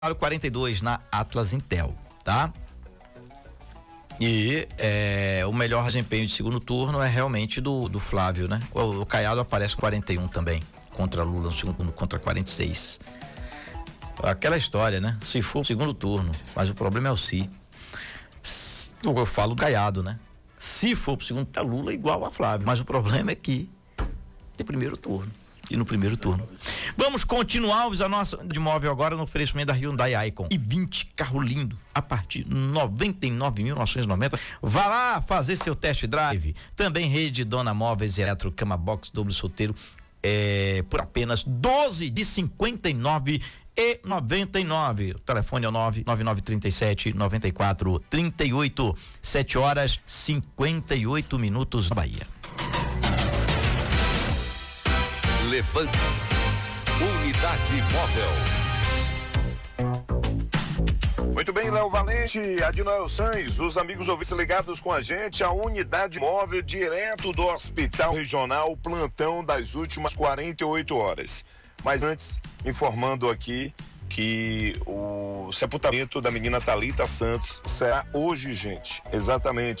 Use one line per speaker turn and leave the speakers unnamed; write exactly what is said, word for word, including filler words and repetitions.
quarenta e dois na Atlas Intel, tá? E é, o melhor desempenho de segundo turno é realmente do, do Flávio, né? O, o Caiado aparece com quarenta e um também, contra Lula no segundo turno, contra quarenta e seis. Aquela história, né? Se for o segundo turno, mas o problema é o se. Eu falo do Caiado, né? Se for pro segundo turno, Lula é igual a Flávio, mas o problema é que tem primeiro turno. E no primeiro turno. Vamos continuar a nossa de móvel agora no oferecimento da Hyundai Icon i vinte, carro lindo, a partir de noventa e nove mil novecentos e noventa. Vá lá fazer seu test drive. Também rede Dona Móveis e Eletro, cama box, dobro solteiro, é, por apenas doze de cinquenta e nove e noventa e nove. O telefone é o nove nove nove três sete nove quatro três oito. sete horas cinquenta e oito minutos na Bahia.
Levante. Unidade Móvel.
Muito bem, Léo Valente, Adinoel Sainz, os amigos ouvintes ligados com a gente, a Unidade Móvel direto do Hospital Regional, plantão das últimas quarenta e oito horas. Mas antes, informando aqui que o sepultamento da menina Thalita Santos será hoje, gente, exatamente.